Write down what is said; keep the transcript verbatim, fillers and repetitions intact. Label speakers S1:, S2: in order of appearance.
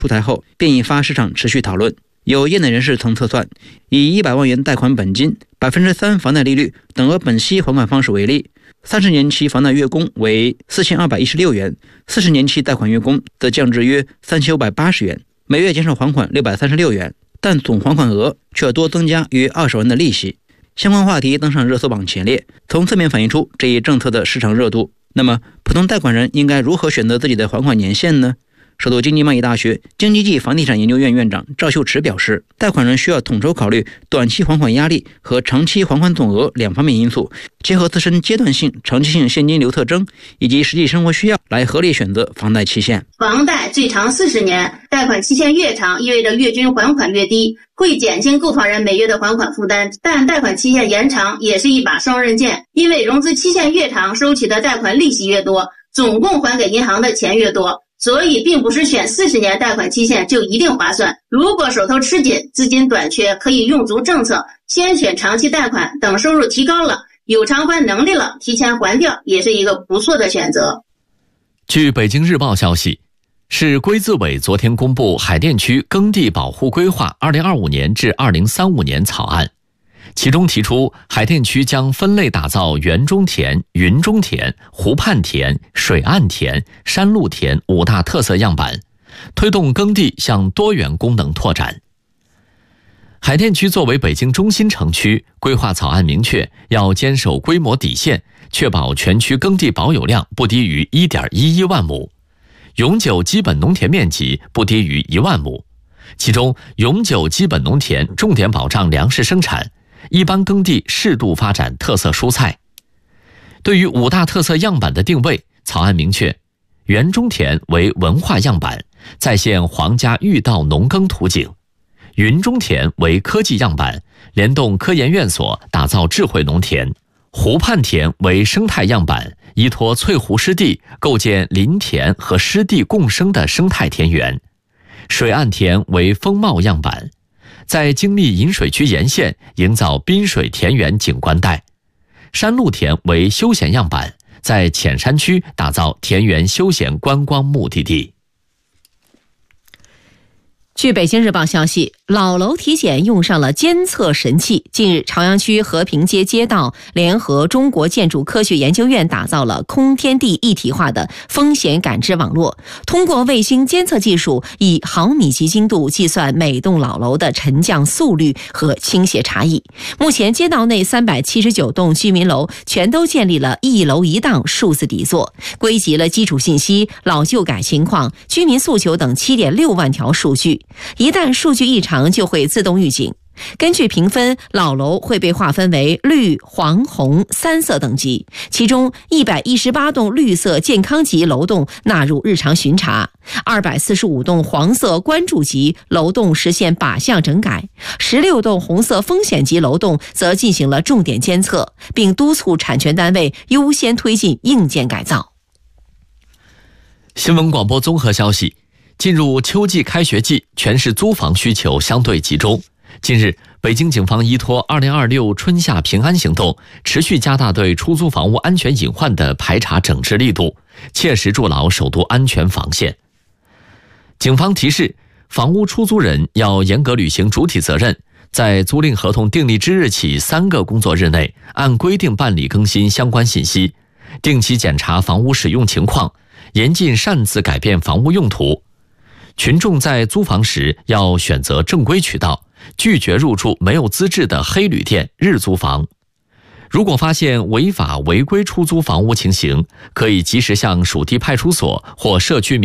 S1: 出台后便引发市场持续讨论。有业内人士曾测算，以一百万元贷款本金、百分之三房贷利率等额本息还款方式为例，三十年期房贷月供为四千二百一十六元，四十年期贷款月供则降至约三千五百八十元，每月减少还款六百三十六元，但总还款额却多增加约二十万的利息。相关话题登上热搜榜前列，从侧面反映出这一政策的市场热度。那么，普通贷款人应该如何选择自己的还款年限呢？首都经济贸易大学经济暨房地产研究院院长赵秀池表示，贷款人需要统筹考虑短期还款压力和长期还款总额两方面因素，结合自身阶段性、长期性现金流特征以及实际生活需要，来合理选择房贷期限。
S2: 房贷最长四十年，贷款期限越长，意味着月均还款越低，会减轻购房人每月的还款负担。但贷款期限延长也是一把双刃剑，因为融资期限越长，收取的贷款利息越多，总共还给银行的钱越多。所以并不是选四十年贷款期限就一定划算，如果手头吃紧、资金短缺，可以用足政策，先选长期贷款，等收入提高了，有偿还能力了，提前还掉，也是一个不错的选择。
S3: 据北京日报消息，市规资委昨天公布海淀区耕地保护规划二零二五年至二零三五年草案，其中提出，海淀区将分类打造园中田、云中田、湖畔田、水岸田、山路田五大特色样板，推动耕地向多元功能拓展。海淀区作为北京中心城区，规划草案明确要坚守规模底线，确保全区耕地保有量不低于 一点一一万亩，永久基本农田面积不低于一万亩，其中永久基本农田重点保障粮食生产，一般耕地适度发展特色蔬菜。对于五大特色样板的定位，草案明确，园中田为文化样板，再现皇家御道农耕图景；云中田为科技样板，联动科研院所打造智慧农田；湖畔田为生态样板，依托翠湖湿地构建林田和湿地共生的生态田园；水岸田为风貌样板，在精密引水区沿线营造滨水田园景观带；山路田为休闲样板，在浅山区打造田园休闲观光目的地。
S4: 据北京日报消息，老楼体检用上了监测神器。近日，朝阳区和平街街道联合中国建筑科学研究院打造了空天地一体化的风险感知网络，通过卫星监测技术，以毫米级精度计算每栋老楼的沉降速率和倾斜差异。目前，街道内三百七十九栋居民楼全都建立了一楼一档数字底座，归集了基础信息、老旧改情况、居民诉求等 七点六万条数据。一旦数据异常，就会自动预警。根据评分，老楼会被划分为绿、黄、红三色等级，其中一百一十八栋绿色健康级楼栋纳入日常巡查，二百四十五栋黄色关注级楼栋实现靶向整改，十六栋红色风险级楼栋则进行了重点监测，并督促产权单位优先推进硬件改造。
S3: 新闻广播综合消息，进入秋季开学季，全市租房需求相对集中。近日，北京警方依托二零二六春夏平安行动，持续加大对出租房屋安全隐患的排查整治力度，切实筑牢首都安全防线。警方提示，房屋出租人要严格履行主体责任，在租赁合同订立之日起三个工作日内，按规定办理更新相关信息，定期检查房屋使用情况，严禁擅自改变房屋用途。群众在租房时要选择正规渠道，拒绝入住没有资质的黑旅店、日租房。如果发现违法违规出租房屋情形，可以及时向属地派出所或社区